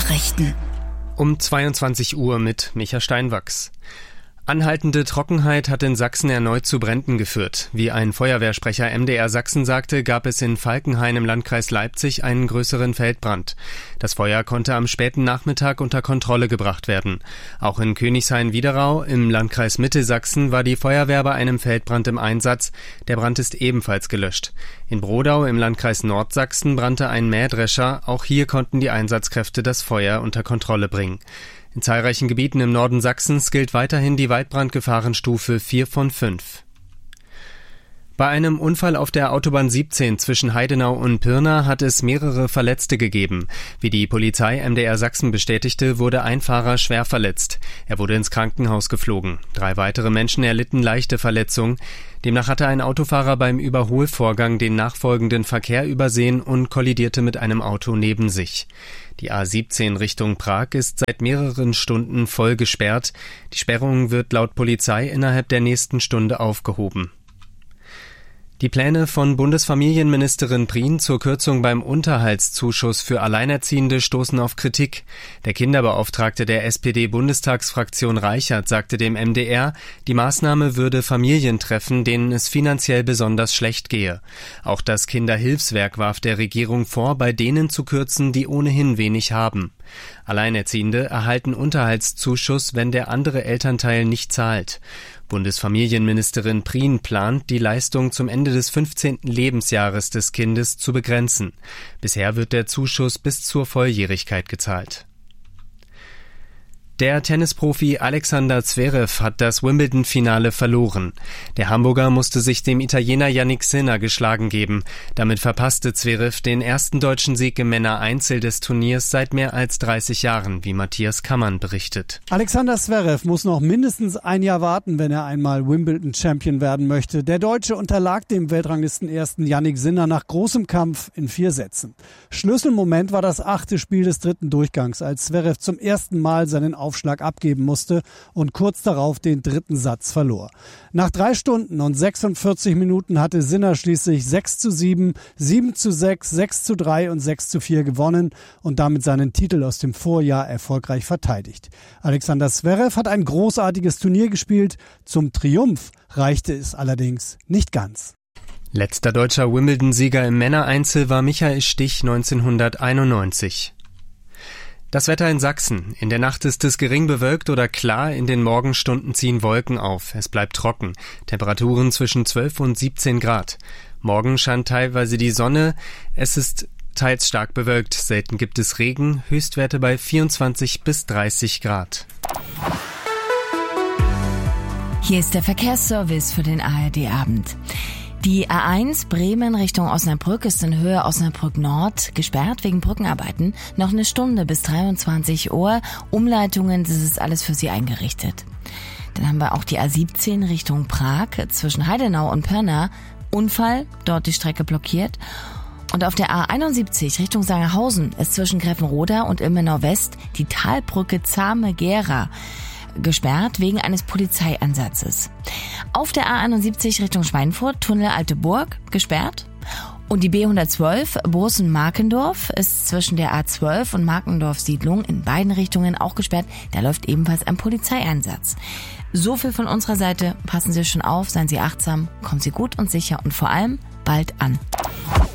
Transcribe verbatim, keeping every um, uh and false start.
Nachrichten. Um zweiundzwanzig Uhr mit Micha Steinwachs. Anhaltende Trockenheit hat in Sachsen erneut zu Bränden geführt. Wie ein Feuerwehrsprecher M D R Sachsen sagte, gab es in Falkenhain im Landkreis Leipzig einen größeren Feldbrand. Das Feuer konnte am späten Nachmittag unter Kontrolle gebracht werden. Auch in Königshain-Wiederau im Landkreis Mitte Sachsen war die Feuerwehr bei einem Feldbrand im Einsatz. Der Brand ist ebenfalls gelöscht. In Brodau im Landkreis Nordsachsen brannte ein Mähdrescher. Auch hier konnten die Einsatzkräfte das Feuer unter Kontrolle bringen. In zahlreichen Gebieten im Norden Sachsens gilt weiterhin die Waldbrandgefahrenstufe vier von fünf. Bei einem Unfall auf der Autobahn siebzehn zwischen Heidenau und Pirna hat es mehrere Verletzte gegeben. Wie die Polizei M D R Sachsen bestätigte, wurde ein Fahrer schwer verletzt. Er wurde ins Krankenhaus geflogen. Drei weitere Menschen erlitten leichte Verletzungen. Demnach hatte ein Autofahrer beim Überholvorgang den nachfolgenden Verkehr übersehen und kollidierte mit einem Auto neben sich. Die A siebzehn Richtung Prag ist seit mehreren Stunden voll gesperrt. Die Sperrung wird laut Polizei innerhalb der nächsten Stunde aufgehoben. Die Pläne von Bundesfamilienministerin Prien zur Kürzung beim Unterhaltszuschuss für Alleinerziehende stoßen auf Kritik. Der Kinderbeauftragte der S P D-Bundestagsfraktion Reichert sagte dem M D R, die Maßnahme würde Familien treffen, denen es finanziell besonders schlecht gehe. Auch das Kinderhilfswerk warf der Regierung vor, bei denen zu kürzen, die ohnehin wenig haben. Alleinerziehende erhalten Unterhaltszuschuss, wenn der andere Elternteil nicht zahlt. Bundesfamilienministerin Prien plant, die Leistung zum Ende des fünfzehnten Lebensjahres des Kindes zu begrenzen. Bisher wird der Zuschuss bis zur Volljährigkeit gezahlt. Der Tennisprofi Alexander Zverev hat das Wimbledon-Finale verloren. Der Hamburger musste sich dem Italiener Jannik Sinner geschlagen geben. Damit verpasste Zverev den ersten deutschen Sieg im Männereinzel des Turniers seit mehr als dreißig Jahren, wie Matthias Kammann berichtet. Alexander Zverev muss noch mindestens ein Jahr warten, wenn er einmal Wimbledon-Champion werden möchte. Der Deutsche unterlag dem Weltranglistenersten Jannik Sinner nach großem Kampf in vier Sätzen. Schlüsselmoment war das achte Spiel des dritten Durchgangs, als Zverev zum ersten Mal seinen Aufschlag abgeben musste und kurz darauf den dritten Satz verlor. Nach drei Stunden und sechsundvierzig Minuten hatte Sinner schließlich sechs zu sieben, sieben zu sechs, sechs zu drei und sechs zu vier gewonnen und damit seinen Titel aus dem Vorjahr erfolgreich verteidigt. Alexander Zverev hat ein großartiges Turnier gespielt. Zum Triumph reichte es allerdings nicht ganz. Letzter deutscher Wimbledon-Sieger im Männereinzel war Michael Stich neunzehnhunderteinundneunzig. Das Wetter in Sachsen. In der Nacht ist es gering bewölkt oder klar, in den Morgenstunden ziehen Wolken auf. Es bleibt trocken. Temperaturen zwischen zwölf und siebzehn Grad. Morgen scheint teilweise die Sonne. Es ist teils stark bewölkt. Selten gibt es Regen. Höchstwerte bei vierundzwanzig bis dreißig Grad. Hier ist der Verkehrsservice für den A R D-Abend. Die A eins Bremen Richtung Osnabrück ist in Höhe Osnabrück Nord gesperrt wegen Brückenarbeiten. Noch eine Stunde bis dreiundzwanzig Uhr. Umleitungen, das ist alles für Sie eingerichtet. Dann haben wir auch die A siebzehn Richtung Prag zwischen Heidenau und Pirna. Unfall, dort die Strecke blockiert. Und auf der A einundsiebzig Richtung Sangerhausen ist zwischen Greffenroda und Ilmenau West die Talbrücke Zahme-Gera gesperrt wegen eines Polizeieinsatzes. Auf der A einundsiebzig Richtung Schweinfurt, Tunnel Alte Burg, gesperrt. Und die B hundertzwölf Bosen-Markendorf ist zwischen der A zwölf und Markendorf-Siedlung in beiden Richtungen auch gesperrt. Da läuft ebenfalls ein Polizeieinsatz. So viel von unserer Seite. Passen Sie schon auf, seien Sie achtsam, kommen Sie gut und sicher und vor allem bald an.